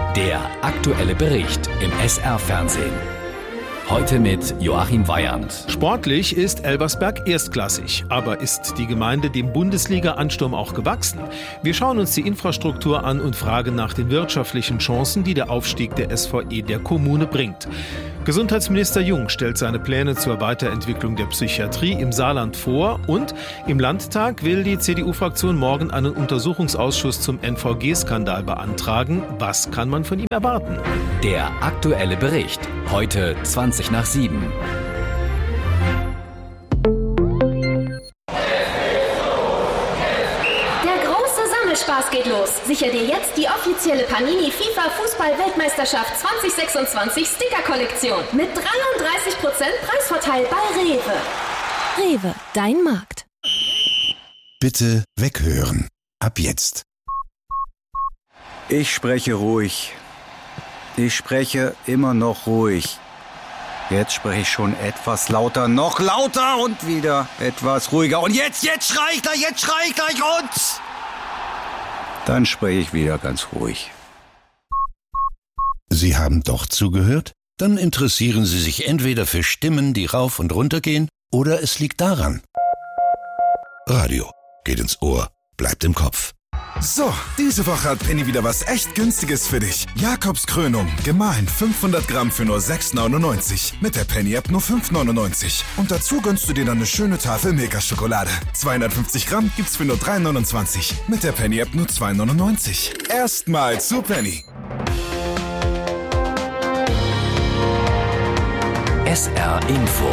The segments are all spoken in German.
Der aktuelle Bericht im SR-Fernsehen. Heute mit Joachim Weyand. Sportlich ist Elversberg erstklassig, aber ist die Gemeinde dem Bundesliga-Ansturm auch gewachsen? Wir schauen uns die Infrastruktur an und fragen nach den wirtschaftlichen Chancen, die der Aufstieg der SVE der Kommune bringt. Gesundheitsminister Jung stellt seine Pläne zur Weiterentwicklung der Psychiatrie im Saarland vor und im Landtag will die CDU-Fraktion morgen einen Untersuchungsausschuss zum NVG-Skandal beantragen. Was kann man von ihm erwarten? Der aktuelle Bericht. Heute 6:20. Spaß geht los. Sicher dir jetzt die offizielle Panini FIFA Fußball-Weltmeisterschaft 2026 Sticker-Kollektion mit 33% Preisvorteil bei Rewe. Rewe, dein Markt. Bitte weghören. Ab jetzt. Ich spreche ruhig. Ich spreche immer noch ruhig. Jetzt spreche ich schon etwas lauter, noch lauter und wieder etwas ruhiger. Und jetzt schrei ich gleich und... Dann spreche ich wieder ganz ruhig. Sie haben doch zugehört? Dann interessieren Sie sich entweder für Stimmen, die rauf und runter gehen, oder es liegt daran. Radio geht ins Ohr, bleibt im Kopf. So, diese Woche hat Penny wieder was echt Günstiges für dich. Jakobs Krönung, gemahlen 500 Gramm für nur 6,99. Mit der Penny-App nur 5,99. Und dazu gönnst du dir dann eine schöne Tafel Milka-Schokolade. 250 Gramm gibt's für nur 3,29. Mit der Penny-App nur 2,99. Erstmal zu Penny. SR Info.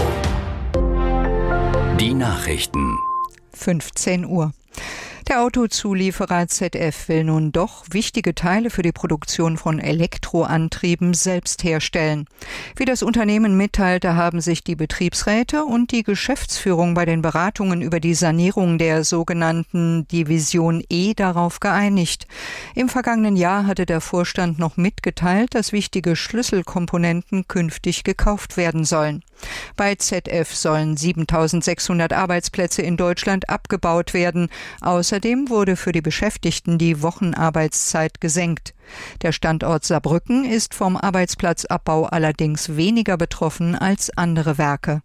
Die Nachrichten. 15 Uhr. Der Autozulieferer ZF will nun doch wichtige Teile für die Produktion von Elektroantrieben selbst herstellen. Wie das Unternehmen mitteilte, haben sich die Betriebsräte und die Geschäftsführung bei den Beratungen über die Sanierung der sogenannten Division E darauf geeinigt. Im vergangenen Jahr hatte der Vorstand noch mitgeteilt, dass wichtige Schlüsselkomponenten künftig gekauft werden sollen. Bei ZF sollen 7.600 Arbeitsplätze in Deutschland abgebaut werden. Außerdem wurde für die Beschäftigten die Wochenarbeitszeit gesenkt. Der Standort Saarbrücken ist vom Arbeitsplatzabbau allerdings weniger betroffen als andere Werke.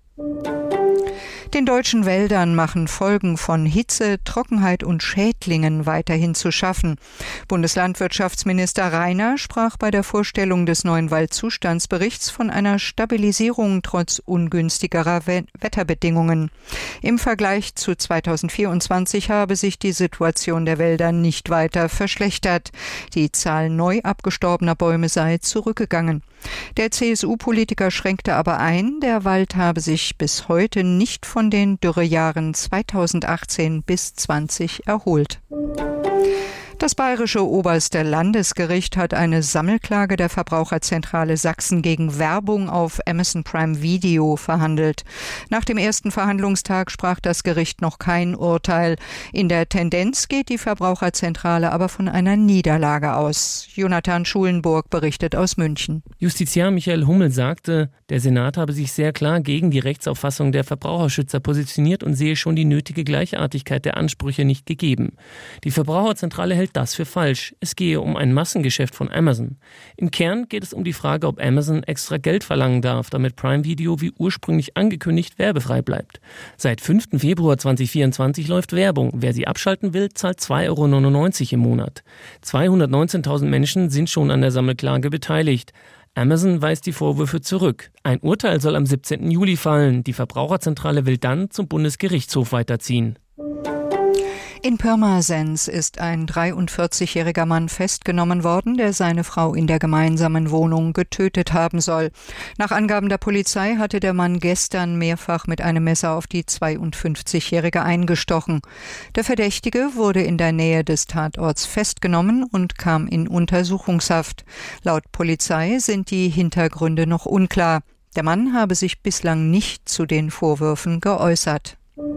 Den deutschen Wäldern machen Folgen von Hitze, Trockenheit und Schädlingen weiterhin zu schaffen. Bundeslandwirtschaftsminister Rainer sprach bei der Vorstellung des neuen Waldzustandsberichts von einer Stabilisierung trotz ungünstigerer Wetterbedingungen. Im Vergleich zu 2024 habe sich die Situation der Wälder nicht weiter verschlechtert. Die Zahl neu abgestorbener Bäume sei zurückgegangen. Der CSU-Politiker schränkte aber ein, der Wald habe sich bis heute nicht von den Dürrejahren 2018 bis 20 erholt. Das bayerische oberste Landesgericht hat eine Sammelklage der Verbraucherzentrale Sachsen gegen Werbung auf Amazon Prime Video verhandelt. Nach dem ersten Verhandlungstag sprach das Gericht noch kein Urteil. In der Tendenz geht die Verbraucherzentrale aber von einer Niederlage aus. Jonathan Schulenburg berichtet aus München. Justiziar Michael Hummel sagte, der Senat habe sich sehr klar gegen die Rechtsauffassung der Verbraucherschützer positioniert und sehe schon die nötige Gleichartigkeit der Ansprüche nicht gegeben. Die Verbraucherzentrale hält das für falsch. Es gehe um ein Massengeschäft von Amazon. Im Kern geht es um die Frage, ob Amazon extra Geld verlangen darf, damit Prime Video wie ursprünglich angekündigt werbefrei bleibt. Seit 5. Februar 2024 läuft Werbung. Wer sie abschalten will, zahlt 2,99 € im Monat. 219.000 Menschen sind schon an der Sammelklage beteiligt. Amazon weist die Vorwürfe zurück. Ein Urteil soll am 17. Juli fallen. Die Verbraucherzentrale will dann zum Bundesgerichtshof weiterziehen. In Pirmasens ist ein 43-jähriger Mann festgenommen worden, der seine Frau in der gemeinsamen Wohnung getötet haben soll. Nach Angaben der Polizei hatte der Mann gestern mehrfach mit einem Messer auf die 52-jährige eingestochen. Der Verdächtige wurde in der Nähe des Tatorts festgenommen und kam in Untersuchungshaft. Laut Polizei sind die Hintergründe noch unklar. Der Mann habe sich bislang nicht zu den Vorwürfen geäußert.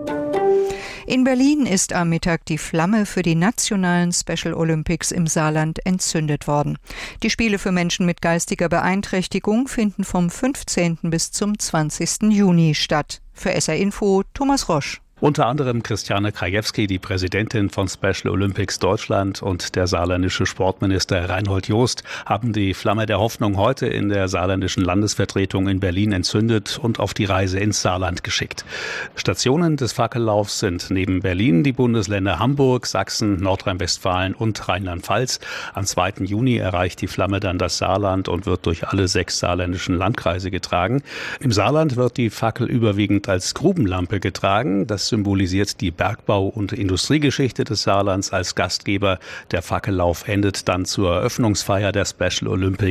In Berlin ist am Mittag die Flamme für die nationalen Special Olympics im Saarland entzündet worden. Die Spiele für Menschen mit geistiger Beeinträchtigung finden vom 15. bis zum 20. Juni statt. Für SR Info Thomas Rosch. Unter anderem Christiane Krajewski, die Präsidentin von Special Olympics Deutschland, und der saarländische Sportminister Reinhold Jost haben die Flamme der Hoffnung heute in der saarländischen Landesvertretung in Berlin entzündet und auf die Reise ins Saarland geschickt. Stationen des Fackellaufs sind neben Berlin die Bundesländer Hamburg, Sachsen, Nordrhein-Westfalen und Rheinland-Pfalz. Am 2. Juni erreicht die Flamme dann das Saarland und wird durch alle 6 saarländischen Landkreise getragen. Im Saarland wird die Fackel überwiegend als Grubenlampe getragen. Das symbolisiert die Bergbau- und Industriegeschichte des Saarlands als Gastgeber. Der Fackellauf endet dann zur Eröffnungsfeier der Special Olympics